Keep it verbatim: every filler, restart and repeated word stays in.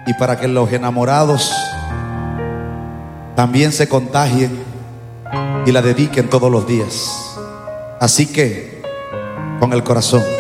y para que los enamorados también se contagien y la dediquen todos los días. Así que, con el corazón.